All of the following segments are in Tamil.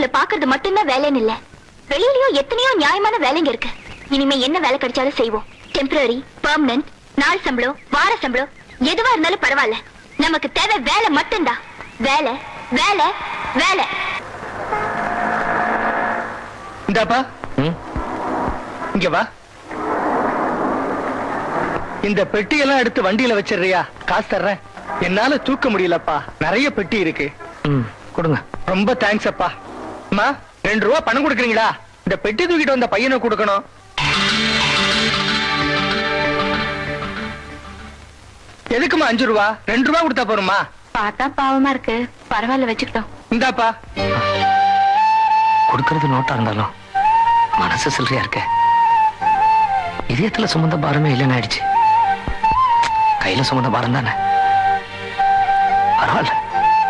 உங்களை பாக்குறது மட்டும்தான் வேலைன்னு இல்ல, வெளியிலயும் எத்தனையோ நியாயமான வேலைங்க இருக்கு. இனிமே என்ன வேலை கிடைச்சாலும் செய்வோம். டெம்பரரி, பெர்மனன்ட், நாள் சம்பளம், வார சம்பளம், எதுவா இருந்தாலும் பரவாயில்ல. நமக்கு தேவை வேலை மட்டும்தான். வேலை வேலை வேலை. இந்தாப்பா, இங்க வா. இந்த பெட்டியெல்லாம் எடுத்து வண்டியில வச்சிடுறியா? காசு தர்றேன். என்னால தூக்க முடியலப்பா, நிறைய பெட்டி இருக்கு. கொடுங்க. ரொம்ப தேங்க்ஸ் அப்பா. அம்மா, 2 ரூபா பணம் கொடுக்குறீங்களா? இந்த பெட்டி தூக்கிட்டு வந்த பையனை கொடுக்கணும். எதுக்குமா 5 ரூபா? 2 ரூபா கொடுத்தா போருமா? பார்த்தா பாவமா இருக்கு, பரவாயில்ல வச்சுக்கிட்டோம். இந்தாப்பா. கொடுக்கறது நோட்டா இருந்தாலும் மனசு சில்லறையா இருக்க. இதயத்துல சுமந்த பாரமே இல்லைன்னு ஆயிடுச்சு. கையில சுமந்த பாரம் தானே, பரவாயில்ல.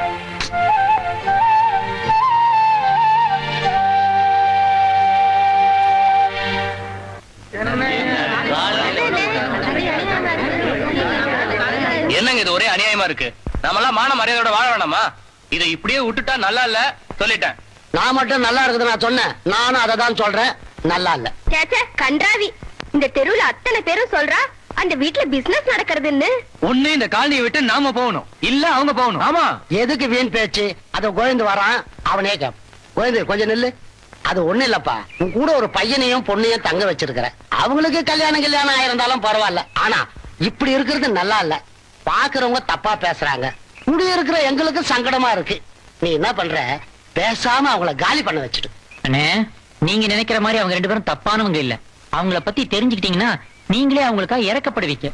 என்னங்க இது ஒரே அநியாயமா இருக்கு? நாமெல்லாம் மான மரியாதையோட வாழ வேணாமா? இதை இப்படியே விட்டுட்டா நல்லா இல்ல சொல்லிட்டேன். நான் மட்டும் நல்லா இருக்குது நான் சொன்னேன். நானும் அதை தான் சொல்றேன், நல்லா இல்ல. சேச்சே, கன்றாவி. இந்த தெருவுல அத்தனை பேரும் சொல்றா அந்த வீட்டுல பிசினஸ் நடக்கிறதுன்னு. ஒண்ணு இந்த காலனியை விட்டு நாம போகணும், இல்ல அவங்க போகணும். ஆமா. எதுக்கு வீண் பேச்சு? அத கோவிந்து வரான், அவனே கேப். கோவிந்து கொஞ்சம் நில்லு. அது ஒண்ணு இல்லப்பா, உன் கூட ஒரு பையனையும் பொண்ணையும் தங்க வச்சிருக்கிற. அவங்களுக்கு கல்யாணம் ஆயிருந்தாலும் பரவாயில்ல. ஆனா இப்படி இருக்கிறது நல்லா இல்ல. பாக்குறவங்க தப்பா பேசுறாங்க. குடி இருக்கிற எங்களுக்கு சங்கடமா இருக்கு. நீ என்ன பண்ற? பேசாம அவங்கள காலி பண்ண வச்சுட்டு. அண்ணே, நீங்க நினைக்கிற மாதிரி அவங்க 2 பேரும் தப்பானவங்க இல்ல. அவங்கள பத்தி தெரிஞ்சுக்கிட்டீங்கன்னா நீங்களே அவங்களுக்கா இறக்கப்படுவீங்க.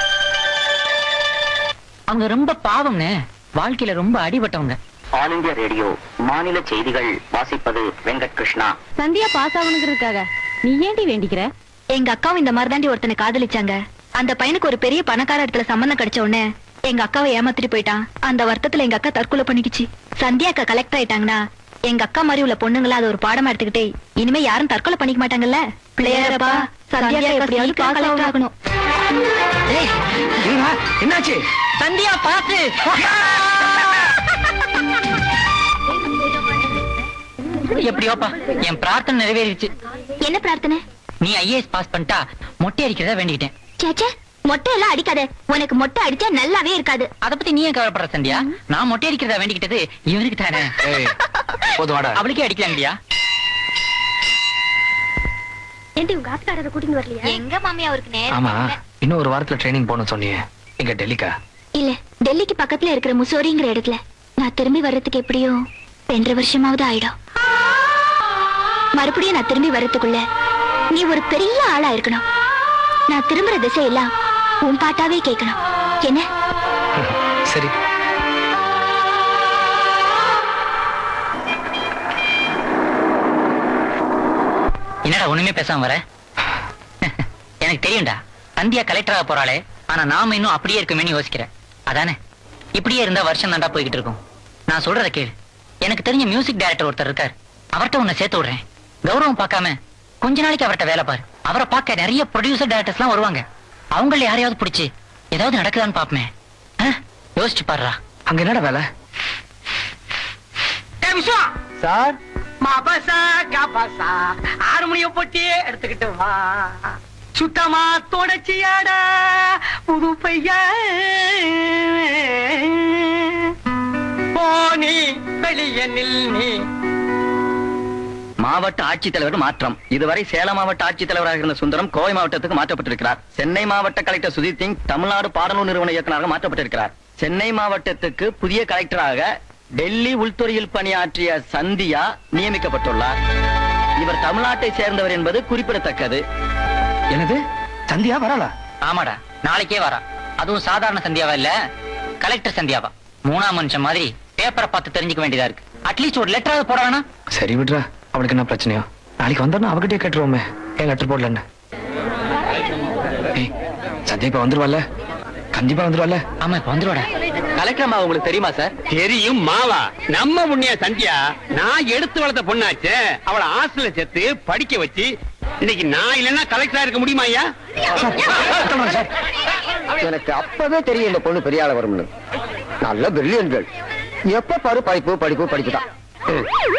அவங்க ரொம்ப பாவம்னே, வாழ்க்கையில ரொம்ப அடிபட்டவங்க. ஆல் இந்தியா ரேடியோ மாநில செய்திகள் வாசிப்பது வெங்கட் கிருஷ்ணா. சந்தியா பாஸ் ஆகணுங்கிறதுக்காக நீ ஏண்டி வேண்டிக்கிற? எங்க அக்காவும் இந்த மாதிரி தாண்டி ஒருத்தனை காதலிச்சாங்க. அந்த பையனுக்கு ஒரு பெரிய பணக்கார இடத்துல சம்பந்தம் கிடைச்ச உடனே எங்க அக்காவை ஏமாத்திட்டு போயிட்டான். அந்த வருத்தத்துல எங்க அக்கா தற்கொலை பண்ணிக்கிச்சு. சந்தியா அக்கா கலெக்டர் ஆயிட்டாங்கன்னா எங்க அக்கா மாதிரி உள்ள பொண்ணுங்களா அது ஒரு பாடமா எடுத்துக்கிட்டே இனிமே யாரும் தற்கொலை பண்ணிக்க மாட்டாங்கல்ல. பிள்ளையாரப்பா, சந்தியா எப்படியாவது கலெக்டர் ஆகணும். என்னாச்சு? சந்தியா பாத்து. எப்படியோப்பா என் பிரார்த்தனை நிறைவேறிடுச்சு. என்ன பிரார்த்தனை? நீ ஐஏஎஸ் பாஸ் பண்ணிட்டா மொட்டை அடிக்கிறதா வேண்டிக்கிட்டேன். சேச்சே, மொட்டை எல்லாம் அடிக்காத. உனக்கு மொட்டை அடிச்சா நல்லாவே இருக்காது. அத பத்தி நீ ஏன் கவலைப்படுற சந்தியா? நான் மொட்டை அடிக்கிறதா வேண்டிக்கிட்டது இவனுக்கு தானே. போதுவாடா, அவளுக்கே அடிக்கலாங்கடியா. ஏண்டி உங்க ஆத்துக்காரரை கூட்டிட்டு வரலையா? எங்க மாமி அவருக்கு நேரம். ஆமா, இன்னும் ஒரு வாரத்துல ட்ரைனிங் போகணும் சொன்னீங்க. எங்க டெல்லிக்கா? இல்ல, டெல்லிக்கு பக்கத்துல இருக்கிற முசோரிங்கிற இடத்துல. நான் திரும்பி வர்றதுக்கு எப்படியும் 2.5 வருஷமாவது ஆயிடும். மறுபடியும் நான் திரும்பி வர்றதுக்குள்ள நீ ஒரு பெரிய ஆளா இருக்கணும். நான் திரும்புற திசையெல்லாம் உன் பாட்டாவே கேட்கணும். என்ன? சரி. என்னடா ஒண்ணுமே பேசாம வர? எனக்கு தெரியும்டா, சந்தியா கலெக்டராக போறாளே. ஆனா நாம இன்னும் அப்படியே இருக்குமேன்னு யோசிக்கிறேன். அதானே? இப்படியே இருந்தா வருஷம் தாண்டா போய்கிட்டு இருக்கும். நான் சொல்றத கேளு. எனக்கு தெரிஞ்ச மியூசிக் டைரக்டர் ஒருத்தர் இருக்கார். அவர்கிட்ட உன்னை சேர்த்து விடுறேன். கௌரவம் பார்க்காம கொஞ்ச நாளைக்கு அவர்கிட்ட வேலை பாரு. அவரை பார்க்க நிறைய ப்ரொடியூசர் டைரக்டர்ஸ் எல்லாம் வருவாங்க. அவங்கள யாரையாவது பிடிச்சு ஏதாவது நடக்குதான்னு பாப்பமே. யோசிச்சு பாருடா. அங்க என்னடா வேலை? சார், ஆறுமணிய போட்டி எடுத்துக்கிட்டு வா. சுத்தமா தொடச்சியாடா புது பைய போனி வெளிய நில். மாவட்ட ஆட்சித்தலைவர் மாற்றம். இதுவரை சேலம் மாவட்ட ஆட்சித்தலைவராக இருந்த சுந்தரம் கோவை மாவட்டத்துக்கு மாற்றப்பட்டிருக்கிறார். சென்னை மாவட்ட கலெக்டர் சுதீர் சிங் தமிழ்நாடு பாடநூல் நிறுவன இயக்குநராக மாற்றப்பட்டிருக்கிறார். சென்னை மாவட்டத்துக்கு புதிய கலெக்டராக டெல்லி உள்துறையில் பணியாற்றிய சந்தியா நியமிக்கப்பட்டுள்ளார். இவர் தமிழ்நாட்டை சேர்ந்தவர் என்பது குறிப்பிடத்தக்கது. எனது சந்தியா வரலா? ஆமாடா, நாளைக்கே வரா. அதுவும் சாதாரண சந்தியாவா இல்ல, கலெக்டர் சந்தியாவா. 3ஆம் மனுஷன் மாதிரி பேப்பரை பார்த்து தெரிஞ்சுக்க வேண்டியதா இருக்கு. அட்லீஸ்ட் ஒரு லெட்டராவது போட வேணா? சரி விடுறா, அவளுக்கு என்ன பிரச்சனையோ? நாளைக்கு வந்தோம்னா அவகிட்டே கேட்டுருவோமே. ஏன் லெட்டர் போடலன்னு? சந்தியா இப்ப வந்துருவாள், கண்டிப்பா வந்துருவாள். ஆமா, இப்ப வந்துருவாடா. கலெக்டர் அம்மா உங்களுக்கு தெரியுமா சார்? தெரியும் மாவா. நம்ம முன்னிய சந்தியா நான் எடுத்து வளர்த்த பொண்ணாச்சு. அவளை ஹாஸ்டல்ல சேர்த்து படிக்க வச்சு இன்னைக்கு நான் இல்லைன்னா கலெக்டரா இருக்க முடியுமா ஐயா? எனக்கு அப்பவே தெரியும் இந்த பொண்ணு பெரிய ஆள வரும்னு. நல்ல பிரில்லியன்ட் கேர்ள். எப்ப பாரு படிப்பு படிப்பு படிப்புதான்.